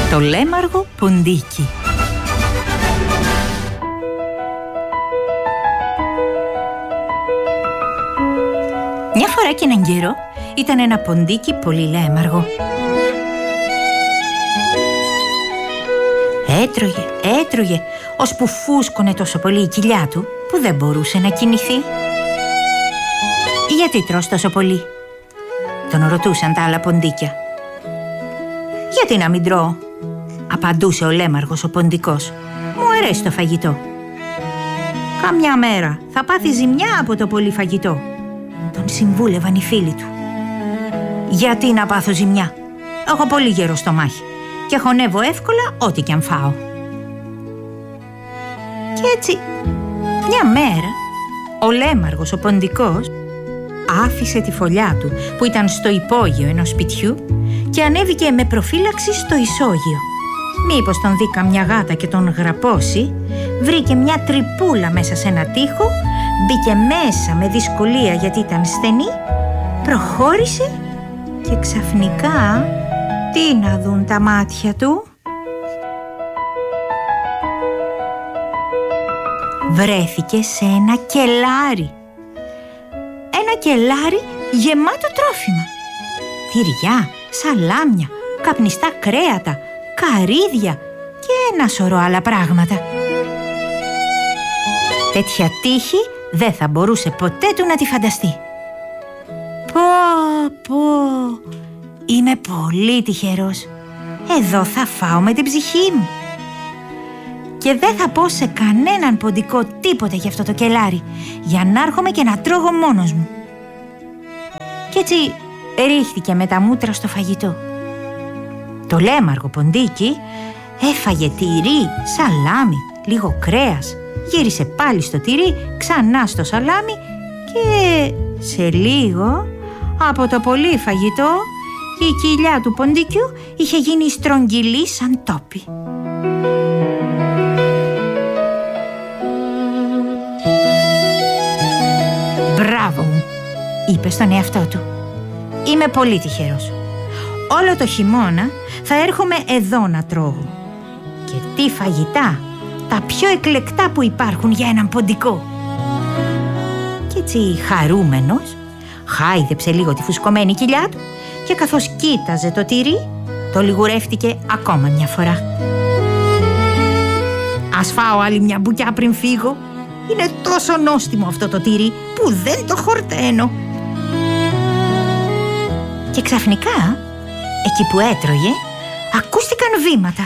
Το λέμαργο ποντίκι. Μια φορά και έναν καιρό ήταν ένα ποντίκι πολύ λέμαργο. Έτρωγε, ώσπου φούσκωνε τόσο πολύ η κοιλιά του που δεν μπορούσε να κινηθεί. «Γιατί τρως τόσο πολύ?» τον ρωτούσαν τα άλλα ποντίκια. «Γιατί να μην τρώω?» απαντούσε ο λέμαργος ο ποντικός. «Μου αρέσει το φαγητό». «Καμιά μέρα θα πάθει ζημιά από το πολύ φαγητό», τον συμβούλευαν οι φίλοι του. «Γιατί να πάθω ζημιά? Έχω πολύ γερό στομάχι και χωνεύω εύκολα ό,τι κι αν φάω». Και έτσι, μια μέρα, ο λέμαργος ο ποντικός άφησε τη φωλιά του που ήταν στο υπόγειο ενός σπιτιού και ανέβηκε με προφύλαξη στο ισόγειο. Μήπως τον δει καμιά γάτα και τον γραπώσει, βρήκε μια τρυπούλα μέσα σε ένα τοίχο, μπήκε μέσα με δυσκολία γιατί ήταν στενή, προχώρησε και ξαφνικά, τι να δουν τα μάτια του? Βρέθηκε σε ένα κελάρι. Ένα κελάρι γεμάτο τρόφιμα. Τυριά, σαλάμια, καπνιστά κρέατα, καρύδια και ένα σωρό άλλα πράγματα. Τέτοια τύχη δεν θα μπορούσε ποτέ του να τη φανταστεί. Πω, είμαι πολύ τυχερός. Εδώ θα φάω με την ψυχή μου. Και δεν θα πω σε κανέναν ποντικό τίποτε για αυτό το κελάρι, για να έρχομαι και να τρώγω μόνος μου. Κι έτσι ρίχθηκε με τα μούτρα στο φαγητό. Το λέμαργο ποντίκι έφαγε τυρί, σαλάμι, λίγο κρέας, γύρισε πάλι στο τυρί, ξανά στο σαλάμι και σε λίγο, από το πολύ φαγητό, η κοιλιά του ποντικιού είχε γίνει στρογγυλή σαν τόπι. «Μπράβο μου», είπε στον εαυτό του. «Είμαι πολύ τυχερός. Όλο το χειμώνα θα έρχομαι εδώ να τρώγω. Και τι φαγητά, τα πιο εκλεκτά που υπάρχουν για έναν ποντικό». Κι έτσι χαρούμενος, χάιδεψε λίγο τη φουσκωμένη κοιλιά του και καθώς κοίταζε το τυρί, το λιγουρεύτηκε ακόμα μια φορά. «Ας φάω άλλη μια μπουκιά πριν φύγω. Είναι τόσο νόστιμο αυτό το τυρί που δεν το χορταίνω». Και ξαφνικά, εκεί που έτρωγε, ακούστηκαν βήματα.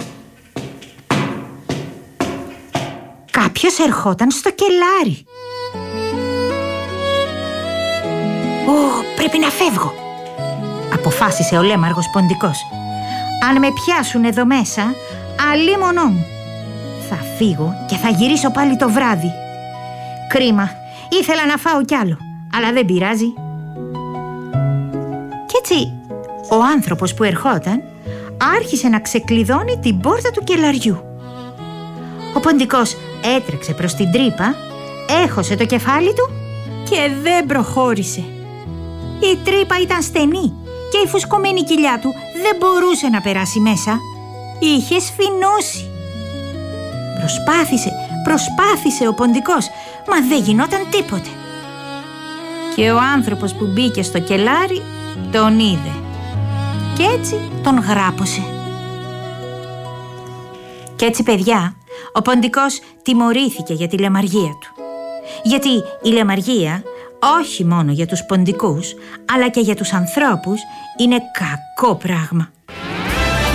Κάποιος ερχόταν στο κελάρι. «Πρέπει να φεύγω», αποφάσισε ο λέμαργος ποντικός. «Αν με πιάσουν εδώ μέσα, αλίμονό μου. Θα φύγω και θα γυρίσω πάλι το βράδυ. Κρίμα, ήθελα να φάω κι άλλο, αλλά δεν πειράζει». Κι έτσι, ο άνθρωπος που ερχόταν άρχισε να ξεκλειδώνει την πόρτα του κελαριού. Ο ποντικός έτρεξε προς την τρύπα, έχωσε το κεφάλι του και δεν προχώρησε. Η τρύπα ήταν στενή και η φουσκωμένη κοιλιά του δεν μπορούσε να περάσει μέσα. Είχε σφινώσει. Προσπάθησε ο ποντικός, μα δεν γινόταν τίποτε. Και ο άνθρωπος που μπήκε στο κελάρι τον είδε και έτσι τον γράπωσε. Κι έτσι, παιδιά, ο ποντικός τιμωρήθηκε για τη λεμαργία του. Γιατί η λεμαργία, όχι μόνο για τους ποντικούς, αλλά και για τους ανθρώπους, είναι κακό πράγμα.